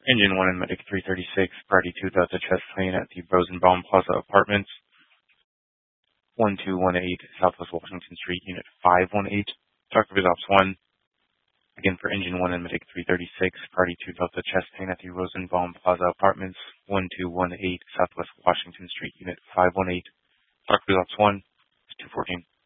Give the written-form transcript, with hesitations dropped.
Engine 1 and Medic 336, Party 2 Delta Chest Plane at the Rosenbaum Plaza Apartments, 1218 Southwest Washington Street, Unit 518. Talk with Ops 1. Again for Engine 1 and Medic 336, Party 2 Delta Chest Plane at the Rosenbaum Plaza Apartments, 1218 Southwest Washington Street, Unit 518. Talk with Ops 1. 214.